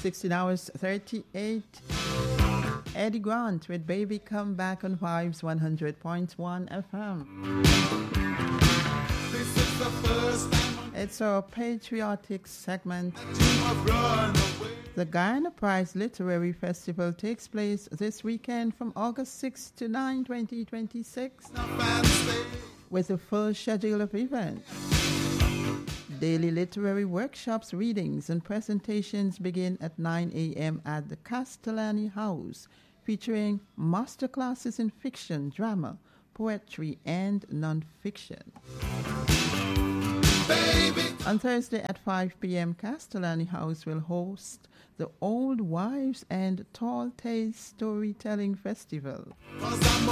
16 hours 38. Eddie Grant with Baby Come Back on Vibes 100.1 FM. This is the first time It's our patriotic segment. you have run away. The Guyana Prize Literary Festival takes place this weekend from August 6 to 9, 2026, Now fancy. with a full schedule of events. Daily literary workshops, readings, and presentations begin at 9 a.m. at the Castellani House, featuring masterclasses in fiction, drama, poetry, and non-fiction. Baby, On Thursday at 5 p.m., Castellani House will host the Old Wives and Tall Tales Storytelling Festival. 'cause I'm